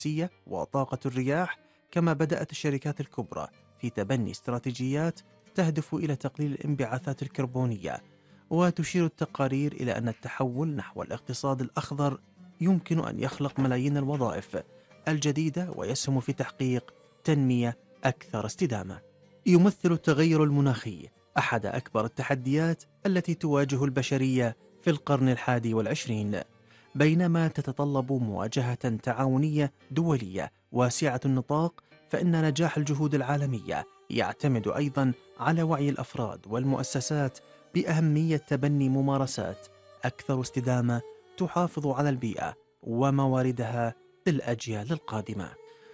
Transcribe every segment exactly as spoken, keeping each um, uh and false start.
وطاقة الرياح، كما بدأت الشركات الكبرى في تبني استراتيجيات تهدف إلى تقليل الانبعاثات الكربونية. وتشير التقارير إلى أن التحول نحو الاقتصاد الأخضر يمكن أن يخلق ملايين الوظائف الجديدة ويسهم في تحقيق تنمية أكثر استدامة. يمثل التغير المناخي أحد أكبر التحديات التي تواجه البشرية في القرن الحادي والعشرين، بينما تتطلب مواجهة تعاونية دولية واسعة النطاق، فإن نجاح الجهود العالمية يعتمد أيضا على وعي الأفراد والمؤسسات بأهمية تبني ممارسات أكثر استدامة تحافظ على البيئة ومواردها للأجيال القادمة.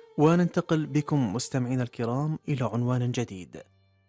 وننتقل بكم مستمعين الكرام إلى عنوان جديد: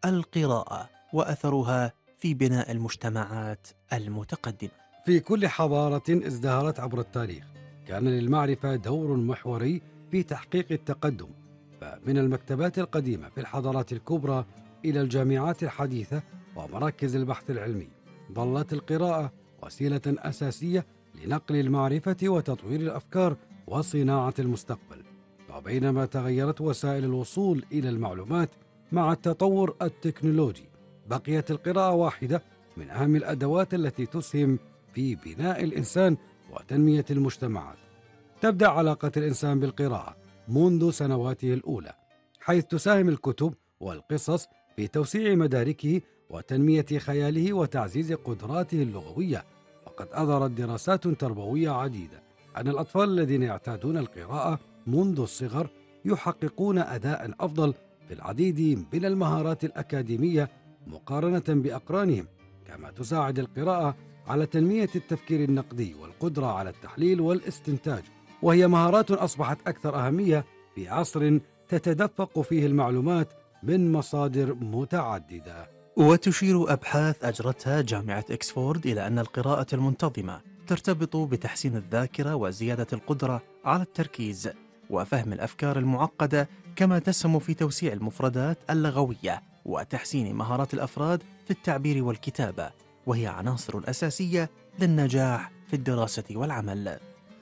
القراءة وأثرها في بناء المجتمعات المتقدمة. في كل حضارة ازدهرت عبر التاريخ كان للمعرفة دور محوري في تحقيق التقدم، فمن المكتبات القديمة في الحضارات الكبرى إلى الجامعات الحديثة ومراكز البحث العلمي، ظلت القراءة وسيلة أساسية لنقل المعرفة وتطوير الأفكار وصناعة المستقبل. وبينما تغيرت وسائل الوصول إلى المعلومات مع التطور التكنولوجي، بقيت القراءة واحدة من أهم الأدوات التي تسهم في بناء الإنسان وتنمية المجتمعات. تبدأ علاقة الإنسان بالقراءة منذ سنواته الأولى، حيث تساهم الكتب والقصص في توسيع مداركه وتنمية خياله وتعزيز قدراته اللغوية. وقد أظهرت دراسات تربوية عديدة أن الأطفال الذين يعتادون القراءة منذ الصغر يحققون أداء أفضل في العديد من المهارات الأكاديمية مقارنة بأقرانهم. كما تساعد القراءة على تنمية التفكير النقدي والقدرة على التحليل والاستنتاج، وهي مهارات أصبحت أكثر أهمية في عصر تتدفق فيه المعلومات من مصادر متعددة. وتشير أبحاث أجرتها جامعة إكسفورد إلى أن القراءة المنتظمة ترتبط بتحسين الذاكرة وزيادة القدرة على التركيز وفهم الأفكار المعقدة، كما تسهم في توسيع المفردات اللغوية وتحسين مهارات الأفراد في التعبير والكتابة، وهي عناصر أساسية للنجاح في الدراسة والعمل.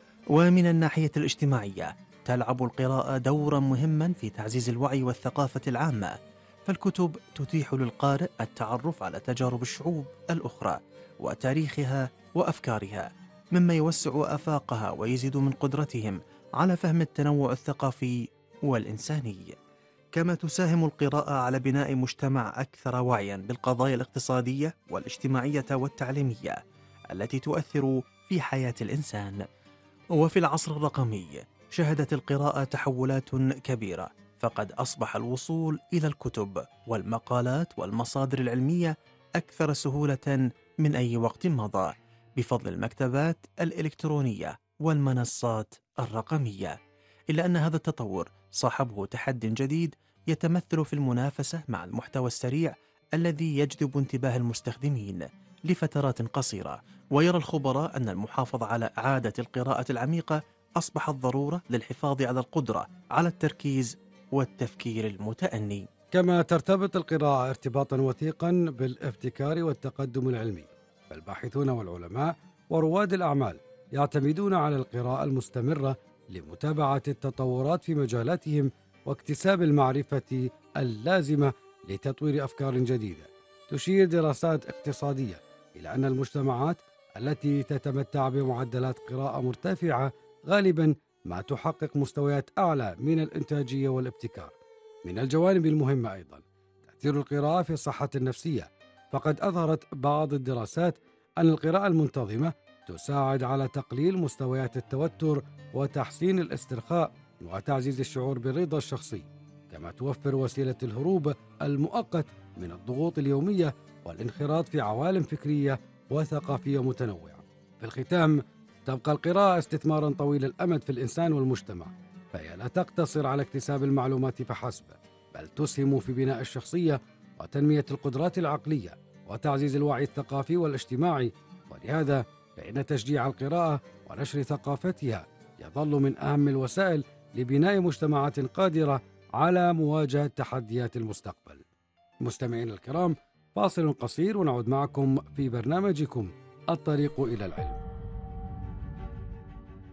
ومن الناحية الاجتماعية تلعب القراءة دورا مهما في تعزيز الوعي والثقافة العامة، فالكتب تتيح للقارئ التعرف على تجارب الشعوب الأخرى وتاريخها وأفكارها، مما يوسع آفاقها ويزيد من قدرتهم على فهم التنوع الثقافي والإنساني. كما تساهم القراءة على بناء مجتمع أكثر وعيا بالقضايا الاقتصادية والاجتماعية والتعليمية التي تؤثر في حياة الإنسان. وفي العصر الرقمي شهدت القراءة تحولات كبيرة، فقد أصبح الوصول إلى الكتب والمقالات والمصادر العلمية أكثر سهولة من أي وقت مضى بفضل المكتبات الإلكترونية والمنصات الرقمية. إلا أن هذا التطور صاحبه تحد جديد يتمثل في المنافسة مع المحتوى السريع الذي يجذب انتباه المستخدمين لفترات قصيرة. ويرى الخبراء أن المحافظة على عادة القراءة العميقة أصبحت ضرورة للحفاظ على القدرة على التركيز والتفكير المتأني. كما ترتبط القراءة ارتباطا وثيقا بالابتكار والتقدم العلمي، فالباحثون والعلماء ورواد الأعمال يعتمدون على القراءة المستمرة لمتابعة التطورات في مجالاتهم واكتساب المعرفة اللازمة لتطوير أفكار جديدة. تشير دراسات اقتصادية إلى أن المجتمعات التي تتمتع بمعدلات قراءة مرتفعة غالبا ما تحقق مستويات أعلى من الإنتاجية والابتكار. من الجوانب المهمة أيضا تأثير القراءة في الصحة النفسية، فقد أظهرت بعض الدراسات أن القراءة المنتظمة تساعد على تقليل مستويات التوتر وتحسين الاسترخاء وتعزيز الشعور بالرضا الشخصي. كما توفر وسيلة الهروب المؤقت من الضغوط اليومية والانخراط في عوالم فكرية وثقافية متنوعة. في الختام، تبقى القراءة استثمارا طويل الأمد في الإنسان والمجتمع، فهي لا تقتصر على اكتساب المعلومات فحسب، بل تسهم في بناء الشخصية وتنمية القدرات العقلية وتعزيز الوعي الثقافي والاجتماعي. ولهذا فإن تشجيع القراءة ونشر ثقافتها يظل من أهم الوسائل لبناء مجتمعات قادرة على مواجهة تحديات المستقبل. مستمعين الكرام، فاصل قصير ونعود معكم في برنامجكم الطريق إلى العلم.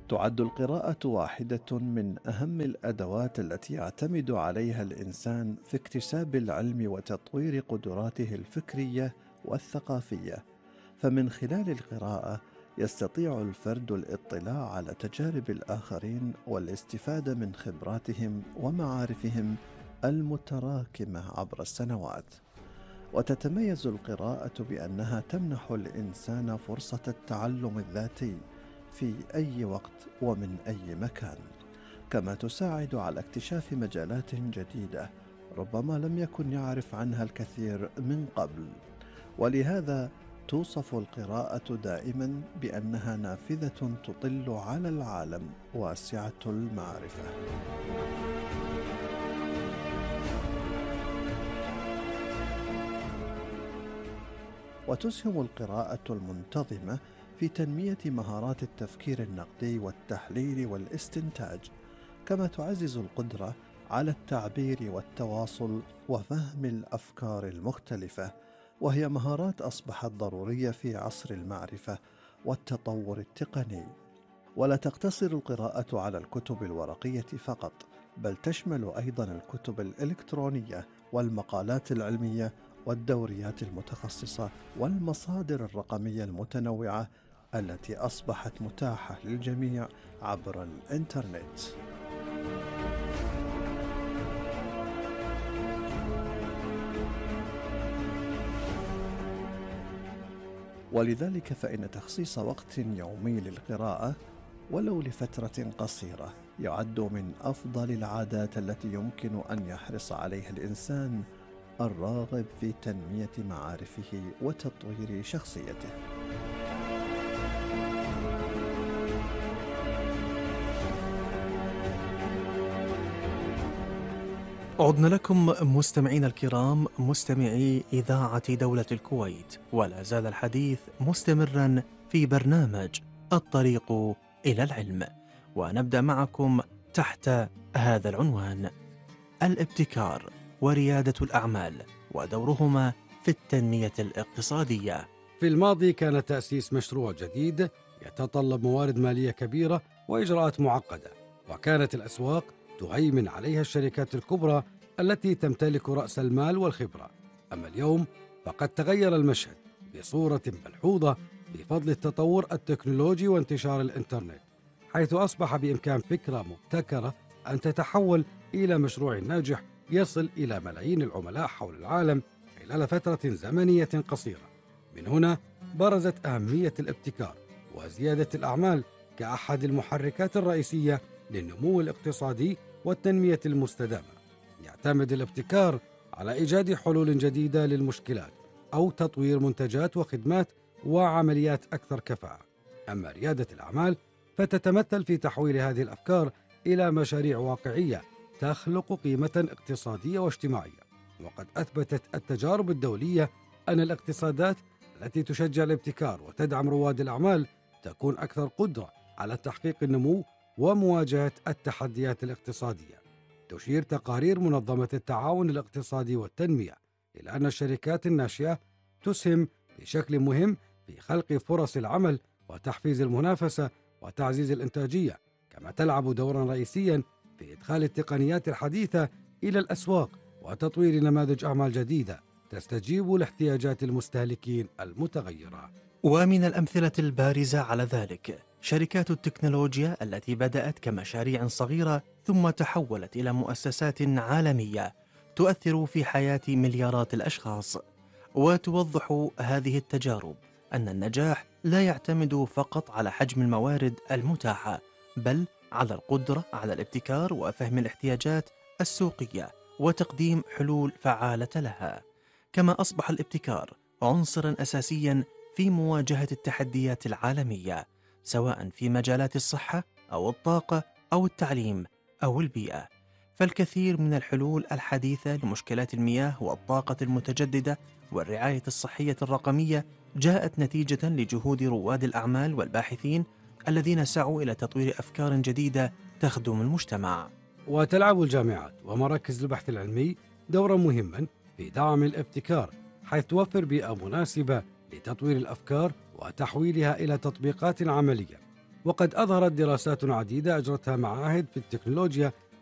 تعد القراءة واحدة من أهم الأدوات التي يعتمد عليها الإنسان في اكتساب العلم وتطوير قدراته الفكرية والثقافية، فمن خلال القراءة يستطيع الفرد الاطلاع على تجارب الآخرين والاستفادة من خبراتهم ومعارفهم المتراكمة عبر السنوات. وتتميز القراءة بأنها تمنح الإنسان فرصة التعلم الذاتي في أي وقت ومن أي مكان، كما تساعد على اكتشاف مجالات جديدة ربما لم يكن يعرف عنها الكثير من قبل. ولهذا توصف القراءة دائما بأنها نافذة تطل على العالم واسعة المعرفة. وتسهم القراءة المنتظمة في تنمية مهارات التفكير النقدي والتحليل والاستنتاج، كما تعزز القدرة على التعبير والتواصل وفهم الأفكار المختلفة، وهي مهارات أصبحت ضرورية في عصر المعرفة والتطور التقني. ولا تقتصر القراءة على الكتب الورقية فقط، بل تشمل أيضا الكتب الإلكترونية والمقالات العلمية والدوريات المتخصصة والمصادر الرقمية المتنوعة التي أصبحت متاحة للجميع عبر الإنترنت. ولذلك فإن تخصيص وقت يومي للقراءة ولو لفترة قصيرة يعد من أفضل العادات التي يمكن أن يحرص عليها الإنسان الراغب في تنمية معارفه وتطوير شخصيته. عدنا لكم مستمعين الكرام، مستمعي إذاعة دولة الكويت، ولا زال الحديث مستمرا في برنامج الطريق إلى العلم، ونبدأ معكم تحت هذا العنوان: الابتكار وريادة الأعمال ودورهما في التنمية الاقتصادية. في الماضي كان تأسيس مشروع جديد يتطلب موارد مالية كبيرة وإجراءات معقدة، وكانت الأسواق تهيمن عليها الشركات الكبرى التي تمتلك رأس المال والخبرة. أما اليوم فقد تغير المشهد بصورة ملحوظة بفضل التطور التكنولوجي وانتشار الإنترنت، حيث أصبح بإمكان فكرة مبتكرة أن تتحول إلى مشروع ناجح يصل إلى ملايين العملاء حول العالم خلال فترة زمنية قصيرة. من هنا برزت أهمية الابتكار وزيادة الأعمال كأحد المحركات الرئيسية للنمو الاقتصادي والتنمية المستدامة. يعتمد الابتكار على إيجاد حلول جديدة للمشكلات أو تطوير منتجات وخدمات وعمليات أكثر كفاءة. أما ريادة الأعمال فتتمثل في تحويل هذه الأفكار إلى مشاريع واقعية تخلق قيمة اقتصادية واجتماعية. وقد أثبتت التجارب الدولية أن الاقتصادات التي تشجع الابتكار وتدعم رواد الأعمال تكون أكثر قدرة على تحقيق النمو ومواجهة التحديات الاقتصادية. تشير تقارير منظمة التعاون الاقتصادي والتنمية إلى أن الشركات الناشئة تسهم بشكل مهم في خلق فرص العمل وتحفيز المنافسة وتعزيز الإنتاجية، كما تلعب دورا رئيسيا في إدخال التقنيات الحديثة إلى الأسواق وتطوير نماذج أعمال جديدة تستجيب لاحتياجات المستهلكين المتغيرة. ومن الأمثلة البارزة على ذلك شركات التكنولوجيا التي بدأت كمشاريع صغيرة ثم تحولت إلى مؤسسات عالمية تؤثر في حياة مليارات الأشخاص. وتوضح هذه التجارب أن النجاح لا يعتمد فقط على حجم الموارد المتاحة، بل على القدرة على الابتكار وفهم الاحتياجات السوقية وتقديم حلول فعالة لها. كما أصبح الابتكار عنصراً أساسياً في مواجهة التحديات العالمية، سواء في مجالات الصحة أو الطاقة أو التعليم أو البيئة. فالكثير من الحلول الحديثة لمشكلات المياه والطاقة المتجددة والرعاية الصحية الرقمية جاءت نتيجة لجهود رواد الأعمال والباحثين الذين سعوا إلى تطوير أفكار جديدة تخدم المجتمع. وتلعب الجامعات ومراكز البحث العلمي دورا مهما في دعم الابتكار، حيث توفر بيئة مناسبة لتطوير الأفكار وتحويلها إلى تطبيقات عملية. وقد أظهرت دراسات عديدة أجرتها معاهد في التكنولوجيا